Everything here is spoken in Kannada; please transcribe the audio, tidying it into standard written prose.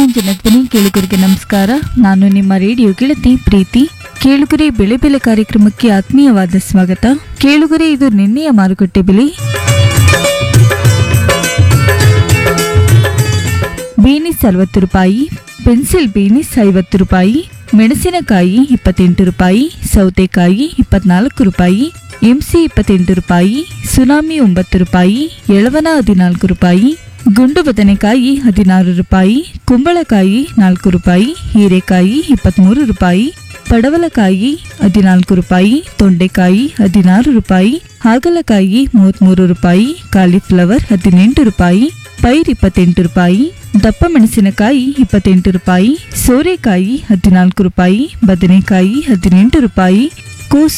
ಜನಧ್ವನಿ ಕೇಳುಗರಿಗೆ ನಮಸ್ಕಾರ. ನಾನು ನಿಮ್ಮ ರೇಡಿಯೋ ಗೆಳತಿ ಪ್ರೀತಿ. ಕೇಳುಗರೆ, ಬೆಳೆ ಕಾರ್ಯಕ್ರಮಕ್ಕೆ ಆತ್ಮೀಯವಾದ ಸ್ವಾಗತ. ಕೇಳುಗರೆ, ಇದು ನಿನ್ನೆಯ ಮಾರುಕಟ್ಟೆ ಬೆಲೆ. ಬೀನಿಸ್ 60 ರೂಪಾಯಿ, ಪೆನ್ಸಿಲ್ ಬೀನಿಸ್ 50 ರೂಪಾಯಿ, ಮೆಣಸಿನಕಾಯಿ 28 ರೂಪಾಯಿ, ಸೌತೆಕಾಯಿ 24 ರೂಪಾಯಿ, ಎಂಸಿ 28 ರೂಪಾಯಿ, ಸುನಾಮಿ 9 ರೂಪಾಯಿ, ಎಳವನ 14 ರೂಪಾಯಿ, ಗುಂಡು ಬದನೆಕಾಯಿ 16 ರೂಪಾಯಿ, ಕುಂಬಳಕಾಯಿ 4 ರೂಪಾಯಿ, ಹೀರೆಕಾಯಿ 23 ರೂಪಾಯಿ, ಪಡವಲಕಾಯಿ 14 ರೂಪಾಯಿ, ತೊಂಡೆಕಾಯಿ 16 ರೂಪಾಯಿ, ಹಾಗಲಕಾಯಿ 33 ರೂಪಾಯಿ, ಕಾಲಿಫ್ಲವರ್ 18 ರೂಪಾಯಿ, ಪೈರ್ 28 ರೂಪಾಯಿ, ದಪ್ಪ ಮೆಣಸಿನಕಾಯಿ 28 ರೂಪಾಯಿ, ಸೋರೆಕಾಯಿ 14 ರೂಪಾಯಿ, ಬದನೆಕಾಯಿ 18 ರೂಪಾಯಿ, ಕೋಸು